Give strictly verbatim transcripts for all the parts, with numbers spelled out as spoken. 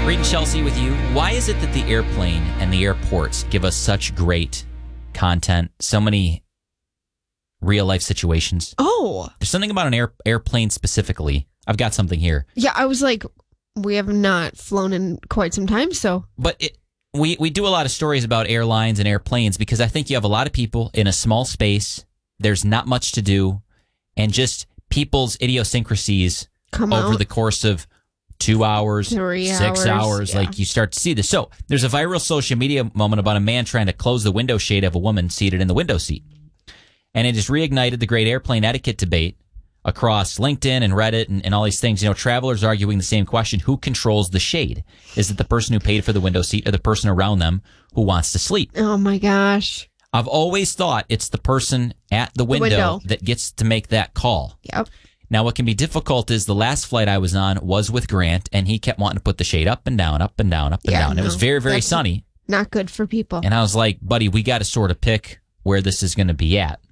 Reed and Chelsea with you. Why is it that the airplane and the airports give us such great content, so many real-life situations? Oh. There's something about an air, airplane specifically. I've got something here. Yeah, I was like, we have not flown in quite some time, so. But it, we, we do a lot of stories about airlines and airplanes because I think you have a lot of people in a small space. There's not much to do. And just people's idiosyncrasies Come over out. the course of two hours, Three six hours, hours, yeah. like you start to see this. So there's a viral social media moment about a man trying to close the window shade of a woman seated in the window seat. And it has reignited the great airplane etiquette debate across LinkedIn and Reddit and, and all these things. You know, travelers arguing the same question. Who controls the shade? Is it the person who paid for the window seat or the person around them who wants to sleep? Oh my gosh. I've always thought it's the person at the window, window. that gets to make that call. Yep. Now, what can be difficult is the last flight I was on was with Grant, and he kept wanting to put the shade up and down, up and down, up and Yeah, down. It was no, very, very that's sunny. Not good for people. And I was like, buddy, we got to sort of pick where this is going to be at.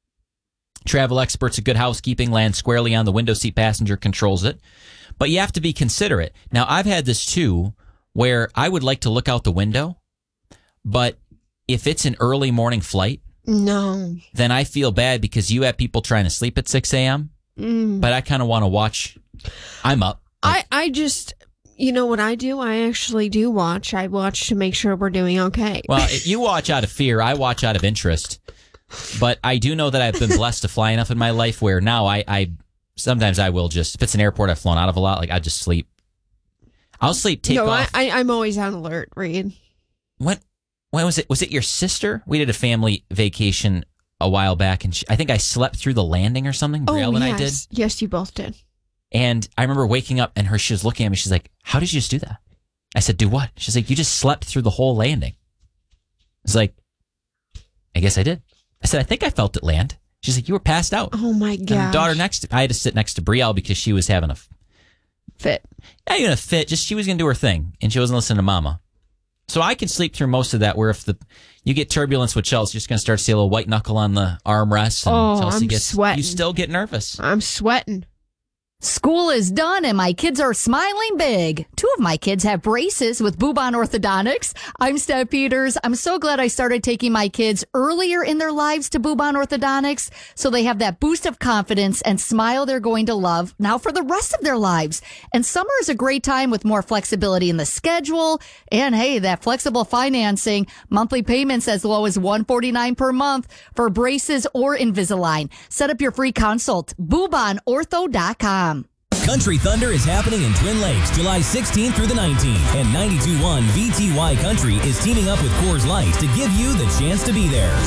Travel experts at Good Housekeeping land squarely on the window seat passenger controls it. But you have to be considerate. Now, I've had this too, where I would like to look out the window, but if it's an early morning flight, No. then I feel bad because you have people trying to sleep at six a.m., Mm. but I kind of want to watch. I'm up. I, I just, you know what I do? I actually do watch. I watch to make sure we're doing okay. Well, you watch out of fear. I watch out of interest. But I do know that I've been blessed to fly enough in my life where now I, I sometimes I will just, if it's an airport I've flown out of a lot, like I just sleep. I'll sleep, take no, off. I, I, I'm always on alert, Reed. What, when was it? Was it your sister? We did a family vacation a while back, and she, I think I slept through the landing or something. Brielle oh, and yes. I did. Yes, you both did. And I remember waking up and her, she was looking at me. She's like, how did you just do that? I said, do what? She's like, you just slept through the whole landing. I was like, I guess I did. I said, I think I felt it land. She's like, you were passed out. Oh, my And God. her daughter next to, I had to sit next to Brielle because she was having a fit. Not even a fit, just she was going to do her thing. And she wasn't listening to mama. So I can sleep through most of that, where if the you get turbulence with Chelsea, you're just going to start to see a little white knuckle on the armrest. And Oh, Chelsea I'm gets, sweating. You still get nervous. I'm sweating. School is done and my kids are smiling big. Two of my kids have braces with Bubon Orthodontics. I'm Steph Peters. I'm so glad I started taking my kids earlier in their lives to Bubon Orthodontics so they have that boost of confidence and smile they're going to love now for the rest of their lives. And summer is a great time with more flexibility in the schedule. And hey, that flexible financing, monthly payments as low as one hundred forty-nine dollars per month for braces or Invisalign. Set up your free consult, bubon ortho dot com. Country Thunder is happening in Twin Lakes, July sixteenth through the nineteenth. And ninety-two point one V T Y Country is teaming up with Coors Light to give you the chance to be there.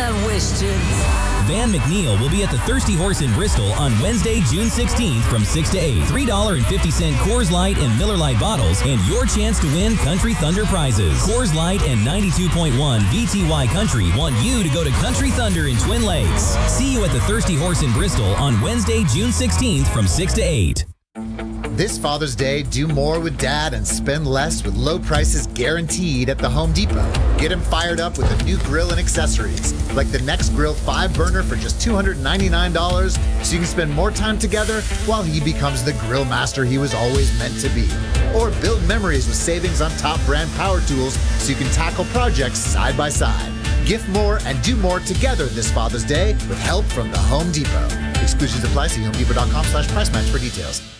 Van McNeil will be at the Thirsty Horse in Bristol on Wednesday, June sixteenth from six to eight. three dollars and fifty cents Coors Light and Miller Lite bottles and your chance to win Country Thunder prizes. Coors Light and ninety-two point one V T Y Country want you to go to Country Thunder in Twin Lakes. See you at the Thirsty Horse in Bristol on Wednesday, June sixteenth from six to eight. This Father's Day, do more with Dad and spend less with low prices guaranteed at the Home Depot. Get him fired up with a new grill and accessories, like the Next Grill five burner for just two hundred ninety-nine dollars, so you can spend more time together while he becomes the grill master he was always meant to be. Or build memories with savings on top brand power tools so you can tackle projects side by side. Gift more and do more together this Father's Day with help from the Home Depot. Exclusions apply. See homedepot.com slash price match for details.